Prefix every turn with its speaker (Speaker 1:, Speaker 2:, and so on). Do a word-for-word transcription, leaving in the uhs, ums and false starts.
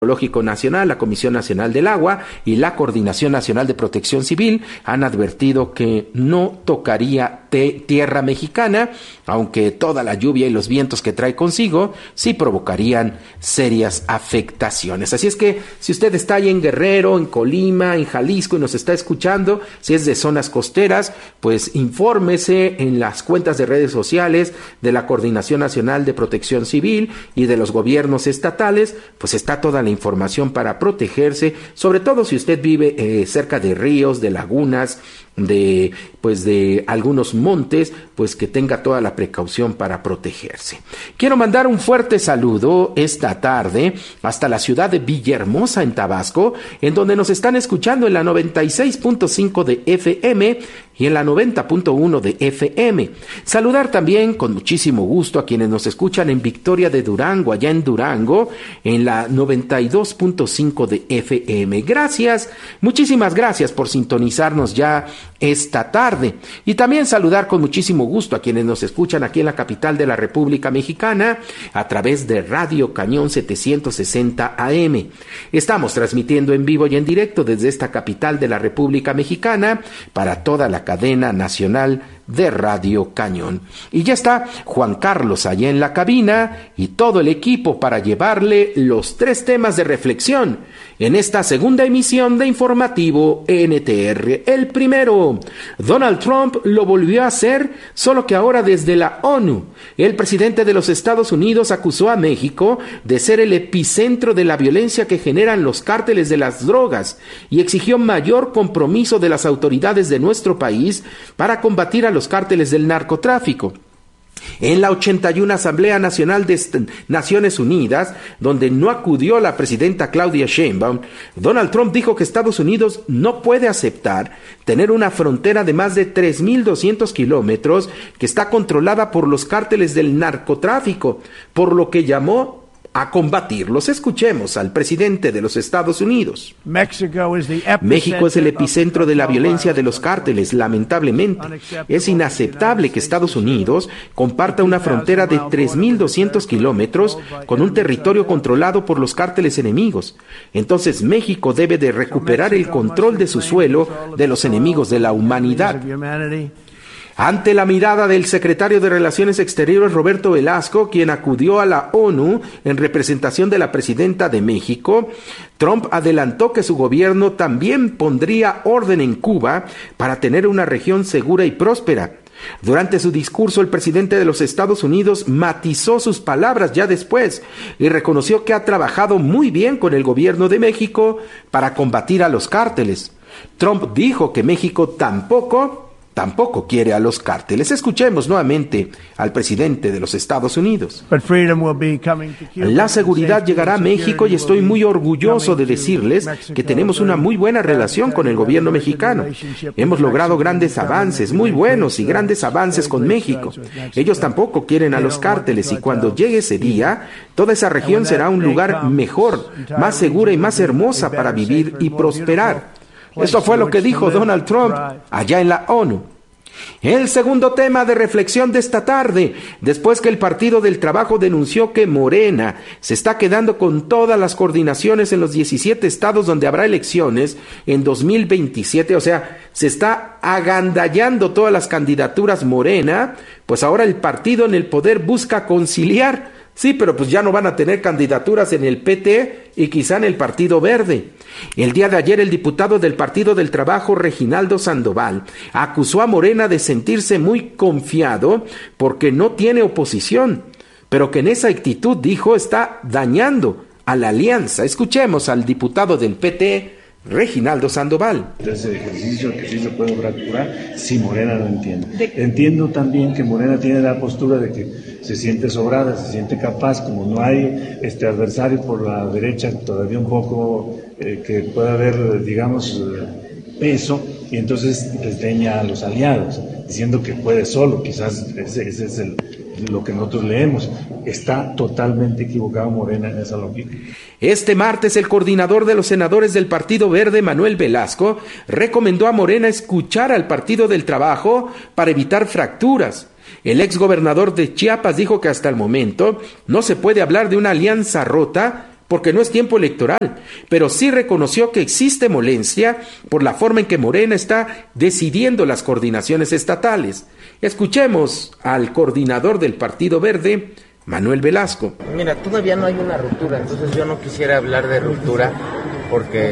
Speaker 1: Meteorológico Nacional, la Comisión Nacional del Agua y la Coordinación Nacional de Protección Civil han advertido que no tocaría te- tierra mexicana, aunque toda la lluvia y los vientos que trae consigo sí provocarían serias afectaciones. Así es que si usted está ahí en Guerrero, en Colima, en Jalisco y nos está escuchando, si es de zonas costeras, pues infórmese en las cuentas de redes sociales de la Coordinación Nacional de Protección Civil y de los gobiernos estatales, pues está toda la información para protegerse, sobre todo si usted vive eh, cerca de ríos, de lagunas, de pues de algunos montes, pues que tenga toda la precaución para protegerse. Quiero mandar un fuerte saludo esta tarde hasta la ciudad de Villahermosa en Tabasco, en donde nos están escuchando en la noventa y seis punto cinco de F M y en la noventa punto uno de F M. Saludar también con muchísimo gusto a quienes nos escuchan en Victoria de Durango, allá en Durango, en la noventa y dos punto cinco de F M. Gracias, muchísimas gracias por sintonizarnos ya esta tarde. Y también saludar con muchísimo gusto a quienes nos escuchan aquí en la capital de la República Mexicana a través de Radio Cañón setecientos sesenta A M. Estamos transmitiendo en vivo y en directo desde esta capital de la República Mexicana para toda la cadena nacional de Radio Cañón. Y ya está Juan Carlos allá en la cabina y todo el equipo para llevarle los tres temas de reflexión en esta segunda emisión de Informativo N T R. El primero, Donald Trump lo volvió a hacer, solo que ahora desde la ONU. El presidente de los Estados Unidos acusó a México de ser el epicentro de la violencia que generan los cárteles de las drogas y exigió mayor compromiso de las autoridades de nuestro país para combatir a los cárteles del narcotráfico. En la ochenta y una Asamblea Nacional de Naciones Unidas, donde no acudió la presidenta Claudia Sheinbaum, Donald Trump dijo que Estados Unidos no puede aceptar tener una frontera de más de tres mil doscientos kilómetros que está controlada por los cárteles del narcotráfico, por lo que llamó a combatirlos. Escuchemos al presidente de los Estados Unidos. México es el epicentro de la violencia de los cárteles, lamentablemente. Es inaceptable que Estados Unidos comparta una frontera de tres mil doscientos kilómetros con un territorio controlado por los cárteles enemigos. Entonces México debe de recuperar el control de su suelo de los enemigos de la humanidad. Ante la mirada del secretario de Relaciones Exteriores Roberto Velasco, quien acudió a la ONU en representación de la presidenta de México, Trump adelantó que su gobierno también pondría orden en Cuba para tener una región segura y próspera. Durante su discurso, el presidente de los Estados Unidos matizó sus palabras ya después y reconoció que ha trabajado muy bien con el gobierno de México para combatir a los cárteles. Trump dijo que México tampoco... Tampoco quiere a los cárteles. Escuchemos nuevamente al presidente de los Estados Unidos. La seguridad llegará a México y estoy muy orgulloso de decirles que tenemos una muy buena relación con el gobierno mexicano. Hemos logrado grandes avances, muy buenos y grandes avances con México. Ellos tampoco quieren a los cárteles y cuando llegue ese día, toda esa región será un lugar mejor, más segura y más hermosa para vivir y prosperar. Esto fue lo que dijo Donald Trump allá en la ONU. El segundo tema de reflexión de esta tarde, después que el Partido del Trabajo denunció que Morena se está quedando con todas las coordinaciones en los diecisiete estados donde habrá elecciones en dos mil veintisiete, o sea, se está agandallando todas las candidaturas Morena, pues ahora el partido en el poder busca conciliar. Sí, pero pues ya no van a tener candidaturas en el P T y quizá en el Partido Verde. El día de ayer el diputado del Partido del Trabajo, Reginaldo Sandoval, acusó a Morena de sentirse muy confiado porque no tiene oposición, pero que en esa actitud, dijo, está dañando a la alianza. Escuchemos al diputado del P T, Reginaldo Sandoval.
Speaker 2: Ese ejercicio que sí se puede fracturar si Morena lo entiende. Entiendo también que Morena tiene la postura de que se siente sobrada, se siente capaz, como no hay este adversario por la derecha todavía un poco eh, que pueda haber, digamos, eh, peso, y entonces desdeña a los aliados, diciendo que puede solo. Quizás ese, ese es el, lo que nosotros leemos. Está totalmente equivocado Morena en esa lógica.
Speaker 1: Este martes, el coordinador de los senadores del Partido Verde, Manuel Velasco, recomendó a Morena escuchar al Partido del Trabajo para evitar fracturas. El exgobernador de Chiapas dijo que hasta el momento no se puede hablar de una alianza rota porque no es tiempo electoral, pero sí reconoció que existe molestia por la forma en que Morena está decidiendo las coordinaciones estatales. Escuchemos al coordinador del Partido Verde, Manuel Velasco.
Speaker 3: Mira, todavía no hay una ruptura, entonces yo no quisiera hablar de ruptura porque